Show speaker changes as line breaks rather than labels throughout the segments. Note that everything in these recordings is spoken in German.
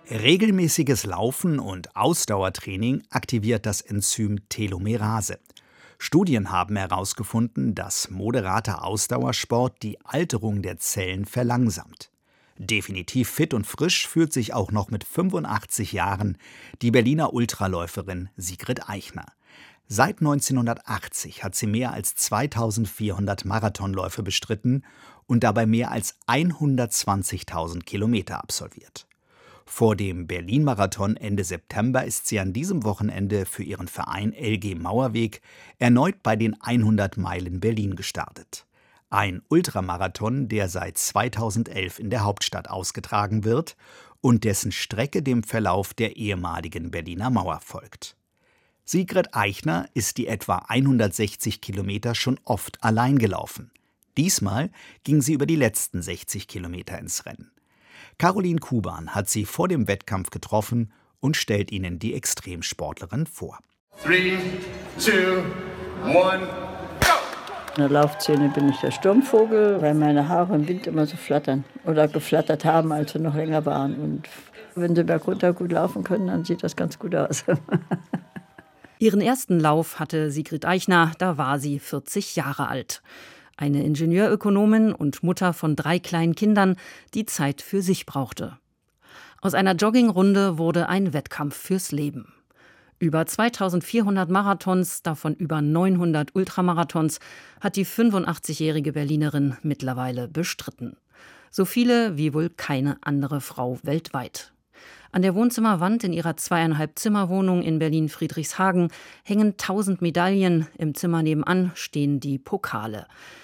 Regelmäßiges Laufen und Ausdauertraining aktiviert das Enzym Telomerase. Studien haben herausgefunden, dass moderater Ausdauersport die Alterung der Zellen verlangsamt. Definitiv fit und frisch fühlt sich auch noch mit 85 Jahren die Berliner Ultraläuferin Sigrid Eichner. Seit 1980 hat sie mehr als 2400 Marathonläufe bestritten und dabei mehr als 120.000 Kilometer absolviert. Vor dem Berlin-Marathon Ende September ist sie an diesem Wochenende für ihren Verein LG Mauerweg erneut bei den 100 Meilen Berlin gestartet. Ein Ultramarathon, der seit 2011 in der Hauptstadt ausgetragen wird und dessen Strecke dem Verlauf der ehemaligen Berliner Mauer folgt. Sigrid Eichner ist die etwa 160 Kilometer schon oft allein gelaufen. Diesmal ging sie über die letzten 60 Kilometer ins Rennen. Caroline Kuban hat sie vor dem Wettkampf getroffen und stellt Ihnen die Extremsportlerin vor.
3, 2, 1, go!
In der Laufszene bin ich der Sturmvogel, weil meine Haare im Wind immer so flattern oder geflattert haben, als sie noch länger waren. Und wenn sie bergunter gut laufen können, dann sieht das ganz gut aus.
Ihren ersten Lauf hatte Sigrid Eichner, da war sie 40 Jahre alt. Eine Ingenieurökonomin und Mutter von 3 kleinen Kindern, die Zeit für sich brauchte. Aus einer Joggingrunde wurde ein Wettkampf fürs Leben. Über 2400 Marathons, davon über 900 Ultramarathons, hat die 85-jährige Berlinerin mittlerweile bestritten. So viele wie wohl keine andere Frau weltweit. An der Wohnzimmerwand in ihrer 2,5-Zimmer-Wohnung in Berlin-Friedrichshagen hängen 1000 Medaillen, im Zimmer nebenan stehen die Pokale.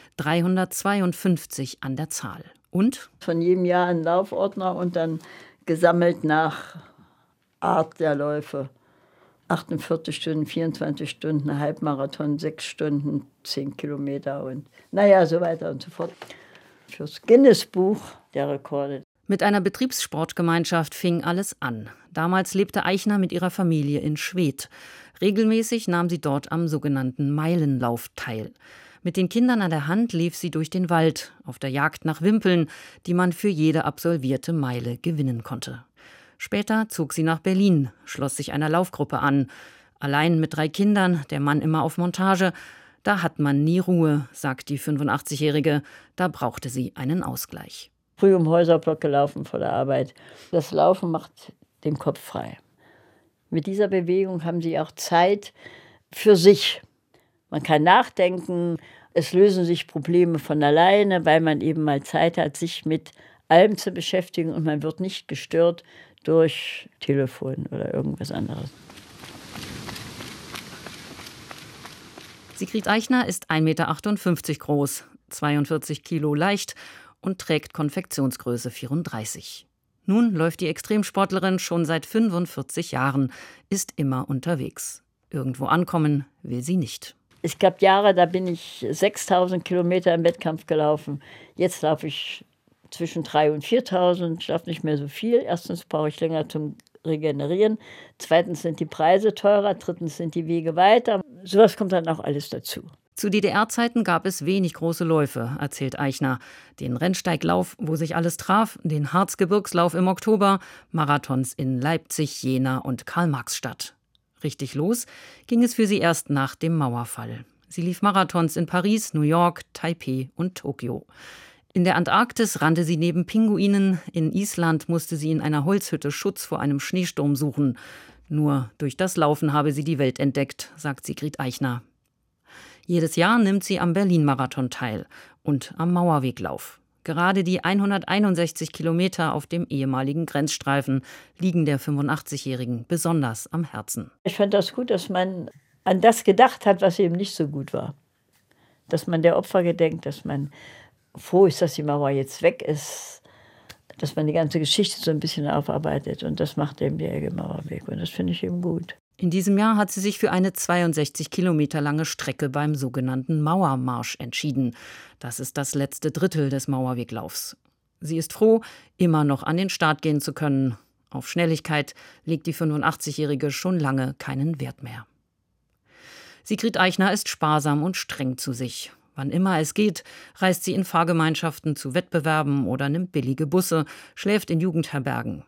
352 an der Zahl. Und?
Von jedem Jahr ein Laufordner und dann gesammelt nach Art der Läufe. 48 Stunden, 24 Stunden, Halbmarathon, 6 Stunden, 10 Kilometer und so weiter und so fort. Fürs Guinness-Buch der Rekorde.
Mit einer Betriebssportgemeinschaft fing alles an. Damals lebte Eichner mit ihrer Familie in Schwedt. Regelmäßig nahm sie dort am sogenannten Meilenlauf teil. Mit den Kindern an der Hand lief sie durch den Wald, auf der Jagd nach Wimpeln, die man für jede absolvierte Meile gewinnen konnte. Später zog sie nach Berlin, schloss sich einer Laufgruppe an. Allein mit 3 Kindern, der Mann immer auf Montage. Da hat man nie Ruhe, sagt die 85-Jährige. Da brauchte sie einen Ausgleich.
Früh im Häuserblock gelaufen vor der Arbeit. Das Laufen macht den Kopf frei. Mit dieser Bewegung haben sie auch Zeit für sich. Man kann nachdenken, es lösen sich Probleme von alleine, weil man eben mal Zeit hat, sich mit allem zu beschäftigen und man wird nicht gestört durch Telefon oder irgendwas anderes.
Sigrid Eichner ist 1,58 Meter groß, 42 Kilo leicht und trägt Konfektionsgröße 34. Nun läuft die Extremsportlerin schon seit 45 Jahren, ist immer unterwegs. Irgendwo ankommen will sie nicht.
Es gab Jahre, da bin ich 6000 Kilometer im Wettkampf gelaufen. Jetzt laufe ich zwischen 3.000 und 4.000. Ich laufe nicht mehr so viel. Erstens brauche ich länger zum Regenerieren. Zweitens sind die Preise teurer. Drittens sind die Wege weiter. Sowas kommt dann auch alles dazu.
Zu DDR-Zeiten gab es wenig große Läufe, erzählt Eichner. Den Rennsteiglauf, wo sich alles traf, den Harzgebirgslauf im Oktober, Marathons in Leipzig, Jena und Karl-Marx-Stadt. Richtig los ging es für sie erst nach dem Mauerfall. Sie lief Marathons in Paris, New York, Taipeh und Tokio. In der Antarktis rannte sie neben Pinguinen. In Island musste sie in einer Holzhütte Schutz vor einem Schneesturm suchen. Nur durch das Laufen habe sie die Welt entdeckt, sagt Sigrid Eichner. Jedes Jahr nimmt sie am Berlin-Marathon teil und am Mauerweglauf. Gerade die 161 Kilometer auf dem ehemaligen Grenzstreifen liegen der 85-Jährigen besonders am Herzen.
Ich fand das gut, dass man an das gedacht hat, was eben nicht so gut war. Dass man der Opfer gedenkt, dass man froh ist, dass die Mauer jetzt weg ist, dass man die ganze Geschichte so ein bisschen aufarbeitet. Und das macht eben der LG Mauerweg. Und das finde ich eben gut.
In diesem Jahr hat sie sich für eine 62 Kilometer lange Strecke beim sogenannten Mauermarsch entschieden. Das ist das letzte Drittel des Mauerweglaufs. Sie ist froh, immer noch an den Start gehen zu können. Auf Schnelligkeit legt die 85-Jährige schon lange keinen Wert mehr. Sigrid Eichner ist sparsam und streng zu sich. Wann immer es geht, reist sie in Fahrgemeinschaften zu Wettbewerben oder nimmt billige Busse, schläft in Jugendherbergen.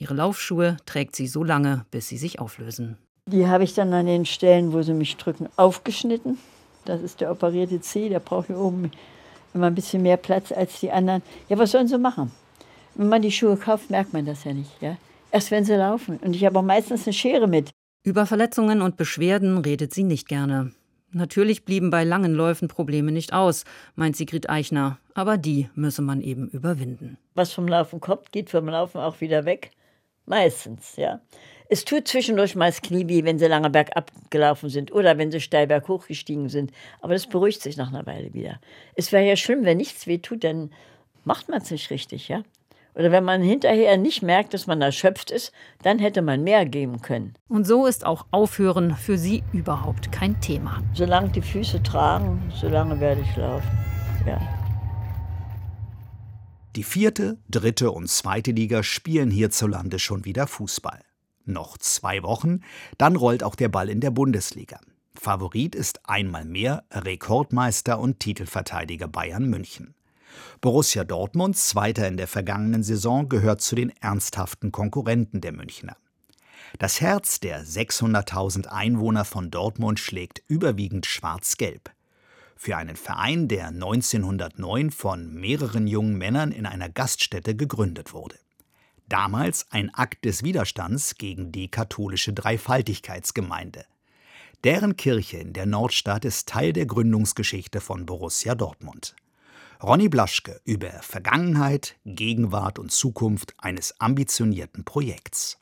Ihre Laufschuhe trägt sie so lange, bis sie sich auflösen.
Die habe ich dann an den Stellen, wo sie mich drücken, aufgeschnitten. Das ist der operierte Zeh, der braucht hier oben immer ein bisschen mehr Platz als die anderen. Ja, was sollen sie machen? Wenn man die Schuhe kauft, merkt man das ja nicht. Ja? Erst wenn sie laufen. Und ich habe auch meistens eine Schere mit.
Über Verletzungen und Beschwerden redet sie nicht gerne. Natürlich blieben bei langen Läufen Probleme nicht aus, meint Sigrid Eichner. Aber die müsse man eben überwinden.
Was vom Laufen kommt, geht vom Laufen auch wieder weg. Meistens, ja. Es tut zwischendurch mal das Knie weh, wenn sie lange bergab gelaufen sind oder wenn sie steil berghoch gestiegen sind. Aber das beruhigt sich nach einer Weile wieder. Es wäre ja schlimm, wenn nichts weh tut, dann macht man es nicht richtig, ja. Oder wenn man hinterher nicht merkt, dass man erschöpft ist, dann hätte man mehr geben können.
Und so ist auch Aufhören für sie überhaupt kein Thema.
Solange die Füße tragen, solange werde ich laufen, ja.
Die 4., 3. und 2. Liga spielen hierzulande schon wieder Fußball. Noch 2 Wochen, dann rollt auch der Ball in der Bundesliga. Favorit ist einmal mehr Rekordmeister und Titelverteidiger Bayern München. Borussia Dortmund, Zweiter in der vergangenen Saison, gehört zu den ernsthaften Konkurrenten der Münchner. Das Herz der 600.000 Einwohner von Dortmund schlägt überwiegend schwarz-gelb. Für einen Verein, der 1909 von mehreren jungen Männern in einer Gaststätte gegründet wurde. Damals ein Akt des Widerstands gegen die katholische Dreifaltigkeitsgemeinde. Deren Kirche in der Nordstadt ist Teil der Gründungsgeschichte von Borussia Dortmund. Ronny Blaschke über Vergangenheit, Gegenwart und Zukunft eines ambitionierten Projekts.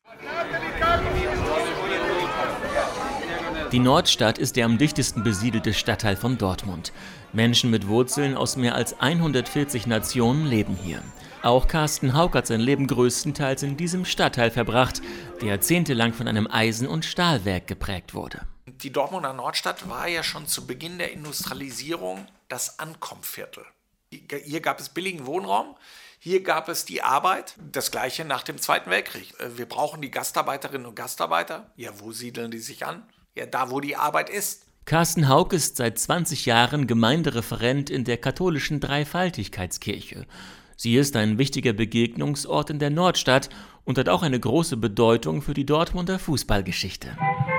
Die Nordstadt ist der am dichtesten besiedelte Stadtteil von Dortmund. Menschen mit Wurzeln aus mehr als 140 Nationen leben hier. Auch Carsten Hauck hat sein Leben größtenteils in diesem Stadtteil verbracht, der jahrzehntelang von einem Eisen- und Stahlwerk geprägt wurde.
Die Dortmunder Nordstadt war ja schon zu Beginn der Industrialisierung das Ankommviertel. Hier gab es billigen Wohnraum, hier gab es die Arbeit, das Gleiche nach dem Zweiten Weltkrieg. Wir brauchen die Gastarbeiterinnen und Gastarbeiter. Ja, wo siedeln die sich an? Ja, da, wo die Arbeit ist.
Carsten Hauck ist seit 20 Jahren Gemeindereferent in der katholischen Dreifaltigkeitskirche. Sie ist ein wichtiger Begegnungsort in der Nordstadt und hat auch eine große Bedeutung für die Dortmunder Fußballgeschichte.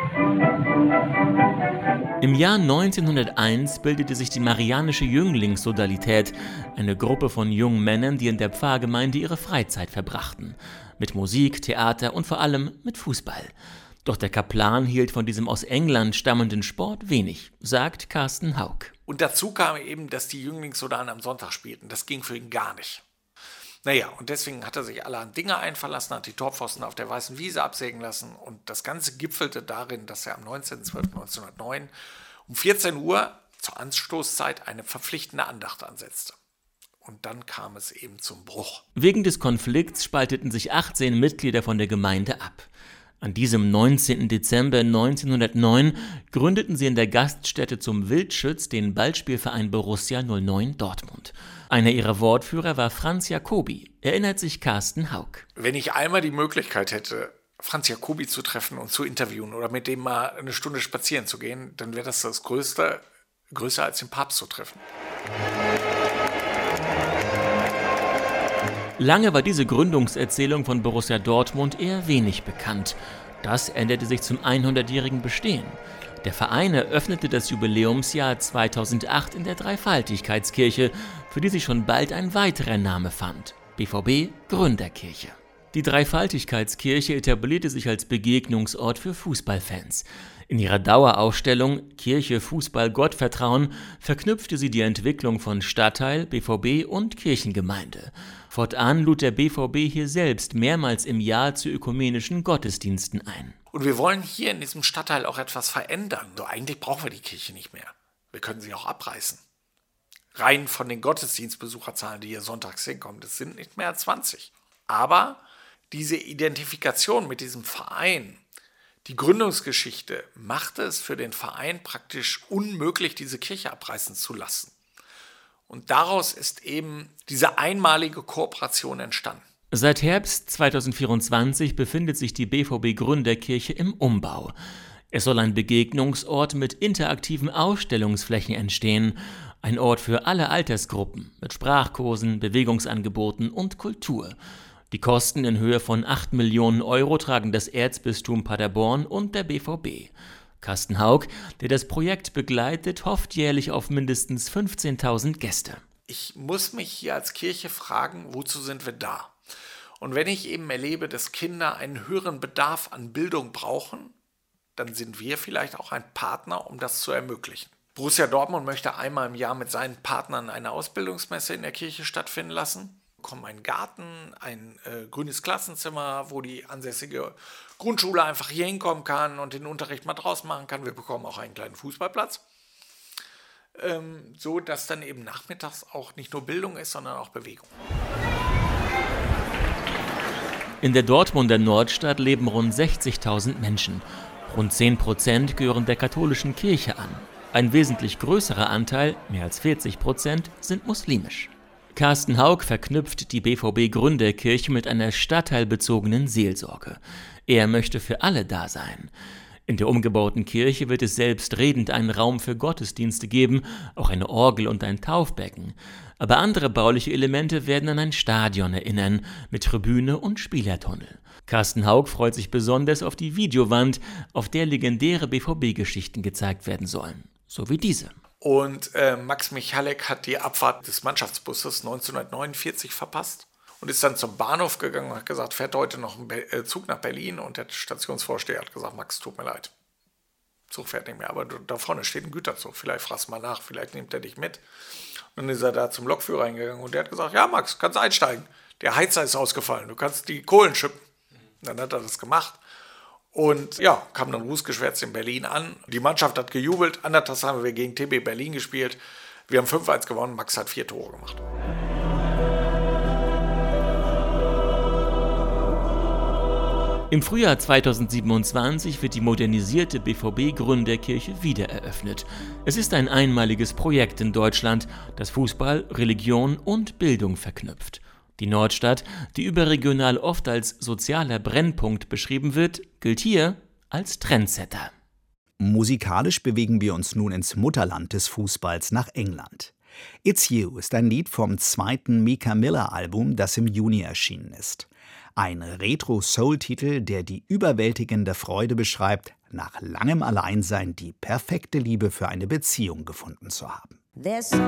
Im Jahr 1901 bildete sich die Marianische Jünglingssodalität, eine Gruppe von jungen Männern, die in der Pfarrgemeinde ihre Freizeit verbrachten. Mit Musik, Theater und vor allem mit Fußball. Doch der Kaplan hielt von diesem aus England stammenden Sport wenig, sagt Carsten Hauck.
Und dazu kam eben, dass die Jünglingssodalen am Sonntag spielten. Das ging für ihn gar nicht. Naja, und deswegen hat er sich allerhand Dinge einverlassen, hat die Torpfosten auf der Weißen Wiese absägen lassen. Und das Ganze gipfelte darin, dass er am 19.12.1909 um 14 Uhr zur Anstoßzeit eine verpflichtende Andacht ansetzte. Und dann kam es eben zum Bruch.
Wegen des Konflikts spalteten sich 18 Mitglieder von der Gemeinde ab. An diesem 19. Dezember 1909 gründeten sie in der Gaststätte zum Wildschütz den Ballspielverein Borussia 09 Dortmund. Einer ihrer Wortführer war Franz Jacobi, erinnert sich Carsten Hauck.
Wenn ich einmal die Möglichkeit hätte, Franz Jacobi zu treffen und zu interviewen oder mit dem mal eine Stunde spazieren zu gehen, dann wäre das Größte, größer als den Papst zu treffen.
Lange war diese Gründungserzählung von Borussia Dortmund eher wenig bekannt. Das änderte sich zum 100-jährigen Bestehen. Der Verein eröffnete das Jubiläumsjahr 2008 in der Dreifaltigkeitskirche, für die sich schon bald ein weiterer Name fand: BVB Gründerkirche. Die Dreifaltigkeitskirche etablierte sich als Begegnungsort für Fußballfans. In ihrer Dauerausstellung Kirche, Fußball, Gottvertrauen verknüpfte sie die Entwicklung von Stadtteil, BVB und Kirchengemeinde. Fortan lud der BVB hier selbst mehrmals im Jahr zu ökumenischen Gottesdiensten ein.
Und wir wollen hier in diesem Stadtteil auch etwas verändern. So, eigentlich brauchen wir die Kirche nicht mehr. Wir können sie auch abreißen. Rein von den Gottesdienstbesucherzahlen, die hier sonntags hinkommen, das sind nicht mehr als 20. Aber diese Identifikation mit diesem Verein, die Gründungsgeschichte, machte es für den Verein praktisch unmöglich, diese Kirche abreißen zu lassen. Und daraus ist eben diese einmalige Kooperation entstanden.
Seit Herbst 2024 befindet sich die BVB Gründerkirche im Umbau. Es soll ein Begegnungsort mit interaktiven Ausstellungsflächen entstehen, ein Ort für alle Altersgruppen mit Sprachkursen, Bewegungsangeboten und Kultur. Die Kosten in Höhe von 8 Millionen Euro tragen das Erzbistum Paderborn und der BVB. Carsten Hauck, der das Projekt begleitet, hofft jährlich auf mindestens 15.000 Gäste.
Ich muss mich hier als Kirche fragen, wozu sind wir da? Und wenn ich eben erlebe, dass Kinder einen höheren Bedarf an Bildung brauchen, dann sind wir vielleicht auch ein Partner, um das zu ermöglichen. Borussia Dortmund möchte einmal im Jahr mit seinen Partnern eine Ausbildungsmesse in der Kirche stattfinden lassen. Wir bekommen einen Garten, ein grünes Klassenzimmer, wo die ansässige Grundschule einfach hier hinkommen kann und den Unterricht mal draußen machen kann. Wir bekommen auch einen kleinen Fußballplatz. So dass dann eben nachmittags auch nicht nur Bildung ist, sondern auch Bewegung.
In der Dortmunder Nordstadt leben rund 60.000 Menschen. Rund 10% gehören der katholischen Kirche an. Ein wesentlich größerer Anteil, mehr als 40%, sind muslimisch. Carsten Hauck verknüpft die BVB-Gründerkirche mit einer stadtteilbezogenen Seelsorge. Er möchte für alle da sein. In der umgebauten Kirche wird es selbstredend einen Raum für Gottesdienste geben, auch eine Orgel und ein Taufbecken. Aber andere bauliche Elemente werden an ein Stadion erinnern, mit Tribüne und Spielertunnel. Carsten Hauck freut sich besonders auf die Videowand, auf der legendäre BVB-Geschichten gezeigt werden sollen. So wie diese.
Und Max Michalek hat die Abfahrt des Mannschaftsbusses 1949 verpasst und ist dann zum Bahnhof gegangen und hat gesagt, fährt heute noch ein Zug nach Berlin? Und der Stationsvorsteher hat gesagt, Max, tut mir leid, Zug fährt nicht mehr, aber da vorne steht ein Güterzug, vielleicht fragst du mal nach, vielleicht nimmt er dich mit. Und dann ist er da zum Lokführer hingegangen und der hat gesagt, ja Max, kannst einsteigen, der Heizer ist ausgefallen, du kannst die Kohlen schippen. Und dann hat er das gemacht. Und ja, kam dann rußgeschwärzt in Berlin an. Die Mannschaft hat gejubelt. Andertags haben wir gegen TB Berlin gespielt. Wir haben 5-1 gewonnen. Max hat 4 Tore gemacht.
Im Frühjahr 2027 wird die modernisierte BVB-Gründerkirche wiedereröffnet. Es ist ein einmaliges Projekt in Deutschland, das Fußball, Religion und Bildung verknüpft. Die Nordstadt, die überregional oft als sozialer Brennpunkt beschrieben wird, gilt hier als Trendsetter.
Musikalisch bewegen wir uns nun ins Mutterland des Fußballs nach England. It's You ist ein Lied vom zweiten Mika Miller-Album, das im Juni erschienen ist. Ein Retro-Soul-Titel, der die überwältigende Freude beschreibt, nach langem Alleinsein die perfekte Liebe für eine Beziehung gefunden zu haben.